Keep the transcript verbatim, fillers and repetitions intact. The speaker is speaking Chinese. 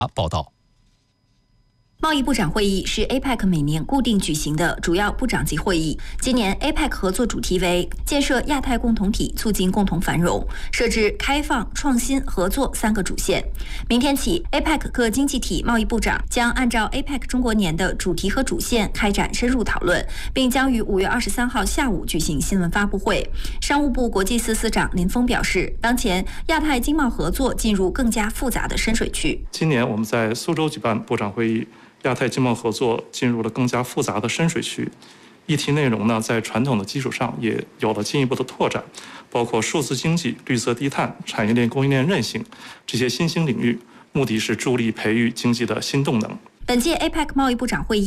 报道。 贸易部长会议是 A P E C 每年固定举行的主要部长级会议。今年 A P E C 合作主题为建设亚太共同体，促进共同繁荣，设置开放、创新、合作三个主线。明天起 ，A P E C 各经济体贸易部长将按照 A P E C 中国年的主题和主线开展深入讨论，并将于五月二十三号下午举行新闻发布会。商务部国际司司长林峰表示，当前亚太经贸合作进入更加复杂的深水区。 今年我们在苏州举办部长会议。亚太经贸合作进入了更加复杂的深水区，议题内容呢，在传统的基础上也有了进一步的拓展，包括数字经济、绿色低碳、产业链供应链韧性这些新兴领域，目的是助力培育经济的新动能。 本届 A P E C 贸易部长会议